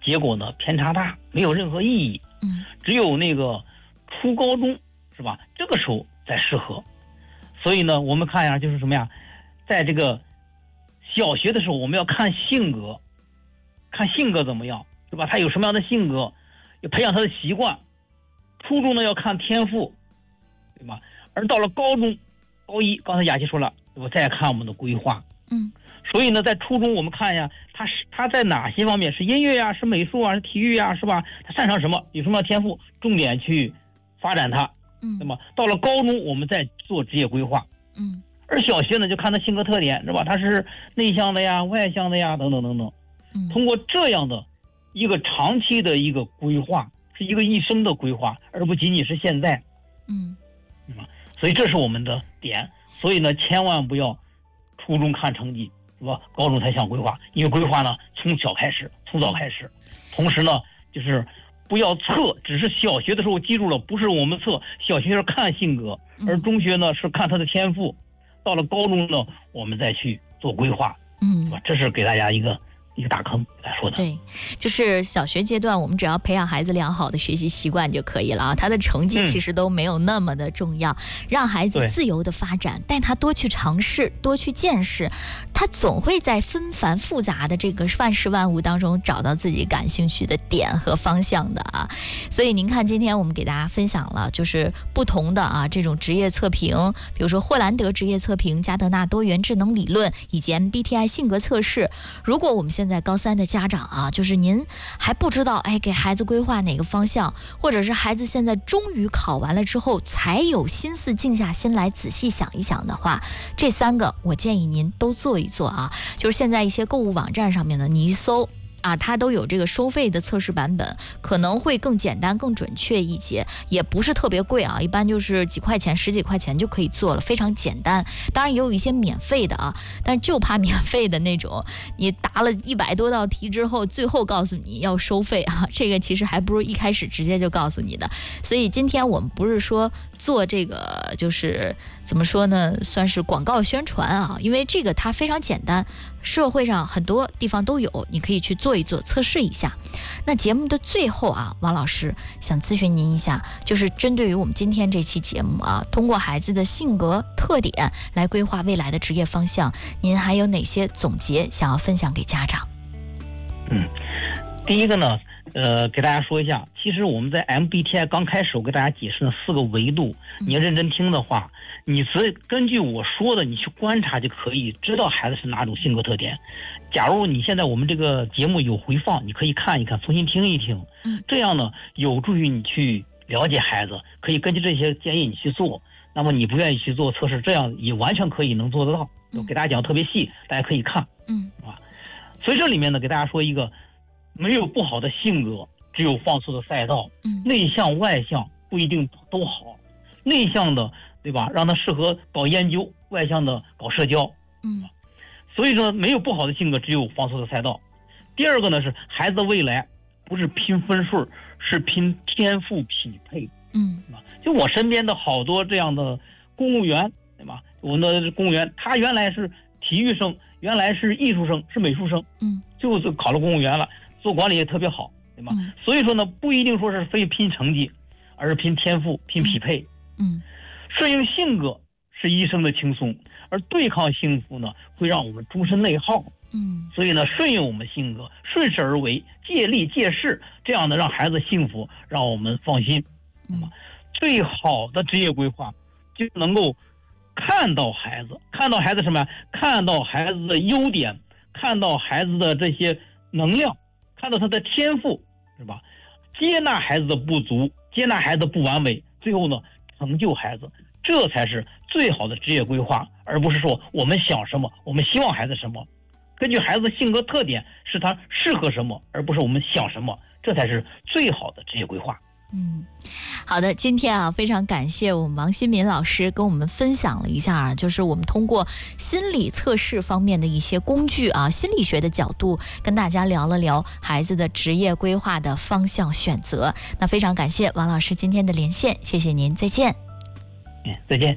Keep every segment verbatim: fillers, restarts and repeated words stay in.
结果呢偏差大，没有任何意义。 嗯， 只有那个初高中是吧？这个时候才适合。所以呢，我们看一下就是什么呀？在这个小学的时候，我们要看性格，看性格怎么样，是吧？他有什么样的性格，要培养他的习惯。初中呢要看天赋，对吧？而到了高中，高一，刚才雅琪说了，我再看我们的规划。 嗯， 所以呢，在初中我们看一下，他是他在哪些方面是音乐呀、是美术啊、是体育呀，是吧？他擅长什么，有什么样的天赋，重点去发展他。 嗯， 那么到了高中，我们再做职业规划。 嗯， 而小学呢，就看他性格特点，是吧？他是内向的呀、外向的呀，等等等等。 嗯， 通过这样的一个长期的一个规划，是一个一生的规划，而不仅仅是现在。 嗯， 所以这是我们的点。所以呢，千万不要初中看成绩，是吧？高中才想规划，因为规划呢从小开始，从早开始。同时呢，就是不要测，只是小学的时候记住了，不是我们测，小学是看性格，而中学呢是看他的天赋，到了高中呢，我们再去做规划。 嗯， 这是给大家一个一个大坑来说的。 对，就是小学阶段，我们只要培养孩子良好的学习习惯就可以了啊。他的成绩其实都没有那么的重要，嗯、让孩子自由的发展，带他多去尝试，多去见识，他总会在纷繁复杂的这个万事万物当中找到自己感兴趣的点和方向的啊。所以您看，今天我们给大家分享了就是不同的啊这种职业测评，比如说霍兰德职业测评、加德纳多元智能理论以及 M B T I 性格测试。如果我们现在高三的家长啊，就是您还不知道哎给孩子规划哪个方向，或者是孩子现在终于考完了之后才有心思静下心来仔细想一想的话，这三个我建议您都做一做啊。就是现在一些购物网站上面的你一搜啊，它都有这个收费的测试版本，可能会更简单更准确一些，也不是特别贵啊，一般就是几块钱十几块钱就可以做了，非常简单。当然也有一些免费的啊，但就怕免费的那种你答了一百多道题之后最后告诉你要收费啊，这个其实还不如一开始直接就告诉你的。所以今天我们不是说做这个就是怎么说呢，算是广告宣传啊，因为这个它非常简单，社会上很多地方都有，你可以去做一做测试一下。那节目的最后啊，王老师想咨询您一下，就是针对于我们今天这期节目啊，通过孩子的性格特点来规划未来的职业方向，您还有哪些总结想要分享给家长？ 嗯，第一个呢呃，给大家说一下，其实我们在 M B T I 刚开始我给大家解释了四个维度，你要认真听的话，你只根据我说的你去观察就可以知道孩子是哪种性格特点。假如你现在我们这个节目有回放，你可以看一看，重新听一听，这样呢有助于你去了解孩子，可以根据这些建议你去做。那么你不愿意去做测试，这样也完全可以能做得到。我给大家讲特别细，大家可以看，嗯啊。所以这里面呢，给大家说一个，没有不好的性格，只有放错的赛道。嗯，内向外向不一定都好，内向的对吧，让他适合搞研究，外向的搞社交。嗯，所以说没有不好的性格，只有放错的赛道。第二个呢是孩子的未来不是拼分数，是拼天赋匹配。嗯，就我身边的好多这样的公务员，对吧？我们的公务员他原来是体育生，原来是艺术生，是美术生，嗯，就是考了公务员了，做管理也特别好，对吧？嗯，所以说呢，不一定说是非拼成绩，而是拼天赋、拼匹配。嗯，顺应性格是一生的轻松，而对抗幸福呢，会让我们终身内耗。嗯，所以呢，顺应我们性格，顺势而为，借力借势，这样呢，让孩子幸福，让我们放心。嗯，最好的职业规划就能够看到孩子，看到孩子什么呀？看到孩子的优点，看到孩子的这些能量，看到他的天赋，是吧？接纳孩子的不足，接纳孩子的不完美，最后呢，成就孩子，这才是最好的职业规划，而不是说我们想什么，我们希望孩子什么，根据孩子的性格特点是他适合什么，而不是我们想什么，这才是最好的职业规划。 嗯，好的，今天啊，非常感谢我们王新民老师跟我们分享了一下啊，就是我们通过心理测试方面的一些工具啊，心理学的角度跟大家聊了聊孩子的职业规划的方向选择。那非常感谢王老师今天的连线，谢谢您，再见。 嗯，再见。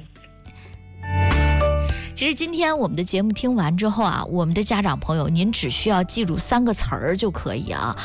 其实今天我们的节目听完之后啊，我们的家长朋友，您只需要记住三个词儿就可以啊。